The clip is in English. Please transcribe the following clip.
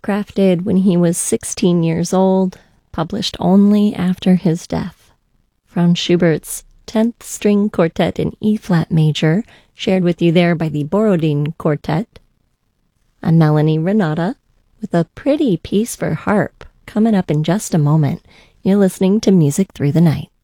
crafted when he was 16 years old, published only after his death. From Schubert's 10th String Quartet in E-flat major, shared with you there by the Borodin Quartet. I'm Melanie Renata with a pretty piece for harp coming up in just a moment. You're listening to Music Through the Night.